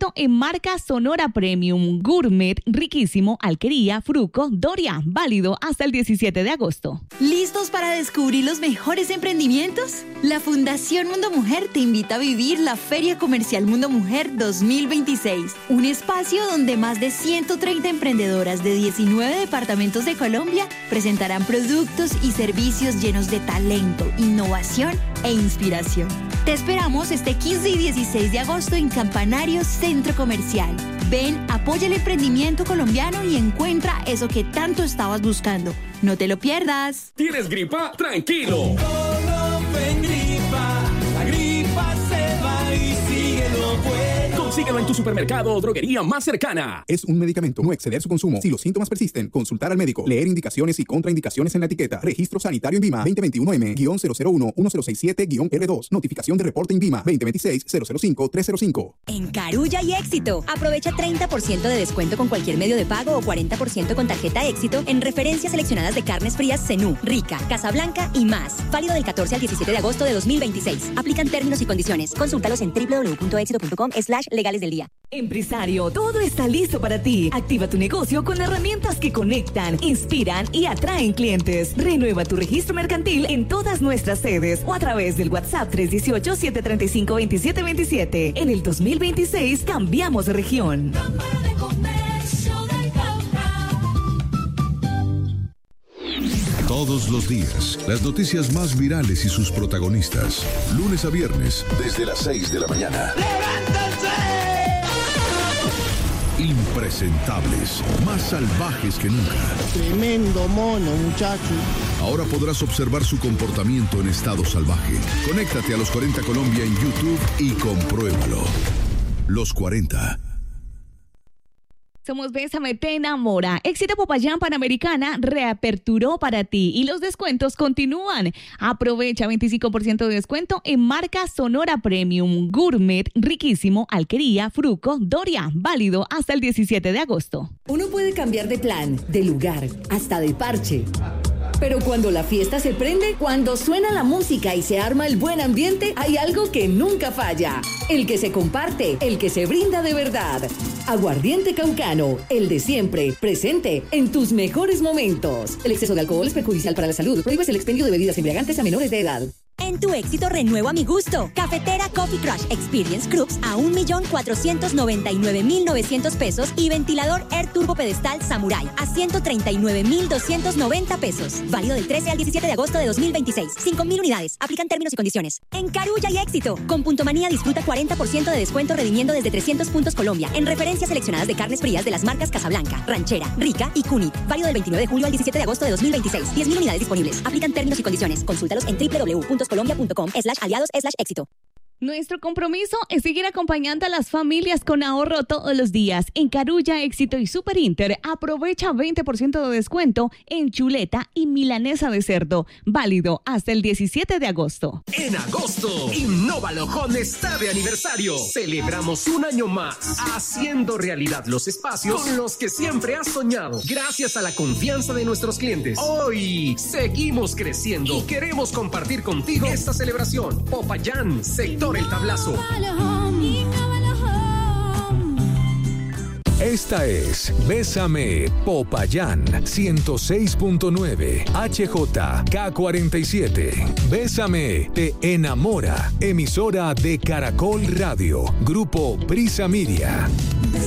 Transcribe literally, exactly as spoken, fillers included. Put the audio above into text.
descuento en marca Sonora Premium, Gourmet, Riquísimo, Alquería, Fruco, Doria. Válido hasta el diecisiete de agosto. ¿Listos para descubrir los mejores emprendimientos? La Fundación Mundo Mujer te invita a vivir la Feria Comercial Mundo Mujer dos mil veintiséis, un espacio donde más de ciento treinta emprendedoras de diecinueve departamentos de Colombia presentarán productos y servicios llenos de talento, innovación e inspiración. Te esperamos este quince y dieciséis de agosto en Campanario Centro Comercial. Ven, apoya el emprendimiento colombiano y encuentra eso que tanto estabas buscando. No te lo pierdas. ¿Tienes gripa? ¡Tranquilo! Colofen gripa, la gripa se va y sigue lo bueno. Consíguelo en tu supermercado o droguería más cercana. Es un medicamento. No exceder su consumo. Si los síntomas persisten, consultar al médico. Leer indicaciones y contraindicaciones en la etiqueta. Registro sanitario INVIMA veinte veintiuno M cero cero uno uno cero seis siete R dos. Notificación de reporte INVIMA veinte veintiséis cero cero cinco tres cero cinco. En Carulla y Éxito. Aprovecha treinta por ciento de descuento con cualquier medio de pago o cuarenta por ciento con tarjeta Éxito en referencias seleccionadas de carnes frías Zenú, Rica, Casablanca y más. Válido del catorce al diecisiete de agosto de dos mil veintiséis. Aplican términos y condiciones. Consúltalos en doble u doble u doble u punto éxito punto com slash legales del día. Empresario, todo está listo para ti. Activa tu negocio con herramientas que conectan, inspiran y atraen clientes. Renueva tu registro mercantil en todas nuestras sedes o a través del WhatsApp tres uno ocho, siete tres cinco, dos siete dos siete. En el dos mil veintiséis cambiamos de región. Todos los días, las noticias más virales y sus protagonistas. Lunes a viernes, desde las seis de la mañana. Impresentables, más salvajes que nunca. Tremendo mono, muchacho. Ahora podrás observar su comportamiento en estado salvaje. Conéctate a Los cuarenta Colombia en YouTube y compruébalo. Los cuarenta. Somos Bésame, te enamora. Éxito Popayán Panamericana reaperturó para ti y los descuentos continúan. Aprovecha veinticinco por ciento de descuento en marca Sonora Premium, Gourmet, Riquísimo, Alquería, Fruco, Doria. Válido hasta el diecisiete de agosto. Uno puede cambiar de plan, de lugar, hasta de parche. Pero cuando la fiesta se prende, cuando suena la música y se arma el buen ambiente, hay algo que nunca falla. El que se comparte, el que se brinda de verdad. Aguardiente Caucano, el de siempre, presente en tus mejores momentos. El exceso de alcohol es perjudicial para la salud. Prohíbes el expendio de bebidas embriagantes a menores de edad. En tu Éxito renueva mi gusto. Cafetera Coffee Crush Experience Crux a un millón cuatrocientos noventa y nueve mil novecientos pesos y ventilador Air Turbo Pedestal Samurai a ciento treinta y nueve mil doscientos noventa pesos. Válido del trece al diecisiete de agosto de dos mil veintiséis. cinco mil unidades. Aplican términos y condiciones. En Carulla y Éxito. Con Puntomanía disfruta cuarenta por ciento de descuento redimiendo desde trescientos puntos Colombia en referencias seleccionadas de carnes frías de las marcas Casablanca, Ranchera, Rica y Cunit. Válido del veintinueve de julio al diecisiete de agosto de dos mil veintiséis. diez mil unidades disponibles. Aplican términos y condiciones. Consúltalos en doble u doble u doble u punto colombia punto com slash aliados slash éxito. Nuestro compromiso es seguir acompañando a las familias con ahorro todos los días. En Carulla, Éxito y Super Inter, aprovecha veinte por ciento de descuento en chuleta y milanesa de cerdo. Válido hasta el diecisiete de agosto. En agosto, Innóvalo Home está de aniversario. Celebramos un año más, haciendo realidad los espacios con los que siempre has soñado. Gracias a la confianza de nuestros clientes, hoy seguimos creciendo y queremos compartir contigo esta celebración. Popayán, sector El Tablazo. Esta es Bésame Popayán ciento seis punto nueve H J K cuarenta y siete. Bésame te enamora. Emisora de Caracol Radio. Grupo Prisa Media.